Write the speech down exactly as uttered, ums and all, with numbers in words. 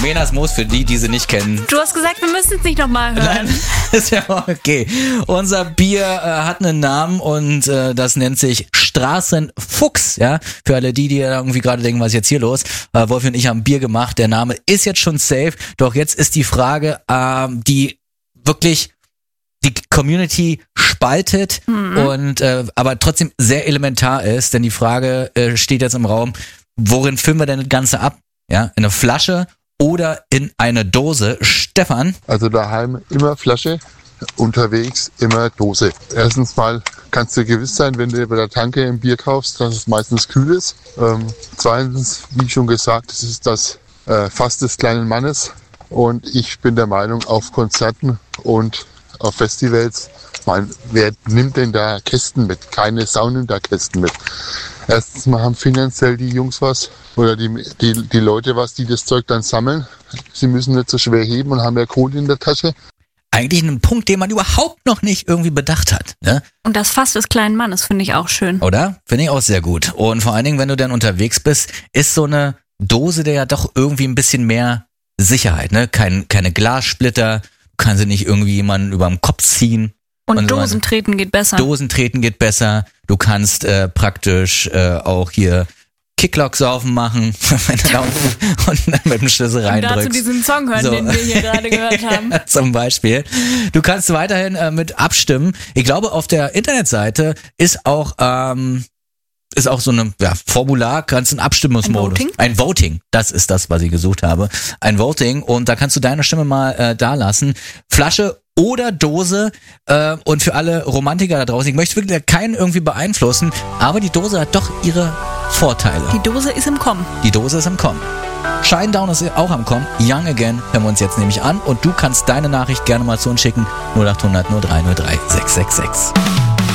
Menas Moos für die, die sie nicht kennen. Du hast gesagt, wir müssen es nicht nochmal hören. Nein, ist ja okay. Unser Bier äh, hat einen Namen und äh, das nennt sich Straßenfuchs. Ja, für alle die, die irgendwie gerade denken, was ist jetzt hier los? Äh, Wolfi und ich haben Bier gemacht. Der Name ist jetzt schon safe. Doch jetzt ist die Frage, äh, die wirklich die Community spaltet mhm. und äh, aber trotzdem sehr elementar ist, denn die Frage äh, steht jetzt im Raum: Worin füllen wir denn das Ganze ab? Ja, in eine Flasche oder in eine Dose? Stefan? Also daheim immer Flasche, unterwegs immer Dose. Erstens mal kannst du gewiss sein, wenn du bei der Tanke ein Bier kaufst, dass es meistens kühl ist. Ähm, zweitens, wie schon gesagt, es ist das äh, Fass des kleinen Mannes. Und ich bin der Meinung, auf Konzerten und auf Festivals, mein, wer nimmt denn da Kästen mit? Keine Sau nimmt da Kästen mit. Erstens mal haben finanziell die Jungs was oder die, die, die Leute was, die das Zeug dann sammeln. Sie müssen nicht so schwer heben und haben ja Kohle in der Tasche. Eigentlich ein Punkt, den man überhaupt noch nicht irgendwie bedacht hat. Ne? Und das Fass des kleinen Mannes finde ich auch schön. Oder? Finde ich auch sehr gut. Und vor allen Dingen, wenn du dann unterwegs bist, ist so eine Dose der ja doch irgendwie ein bisschen mehr Sicherheit. Ne? Kein, keine Glassplitter, du kannst sie nicht irgendwie jemanden über den Kopf ziehen. Und, und Dosen treten geht besser. Dosen treten geht besser. Du kannst äh, praktisch äh, auch hier Kicklock-Saufen machen, wenn du da und dann mit dem Schlüssel reindrückst. Und dazu diesen Song hören, so. Den wir hier gerade gehört haben. Zum Beispiel. Du kannst weiterhin äh, mit abstimmen. Ich glaube, auf der Internetseite ist auch ähm, ist auch so eine ja, Formular, kannst einen Abstimmungsmodus. Ein Voting? Ein Voting, das ist das, was ich gesucht habe. Ein Voting und da kannst du deine Stimme mal äh, da lassen. Flasche oder Dose äh, und für alle Romantiker da draußen, ich möchte wirklich keinen irgendwie beeinflussen, aber die Dose hat doch ihre Vorteile. Die Dose ist im Kommen. Die Dose ist im Kommen. Shinedown ist auch am Kommen. Young Again hören wir uns jetzt nämlich an und du kannst deine Nachricht gerne mal zu uns schicken. null acht hundert null drei null drei sechs sechs sechs.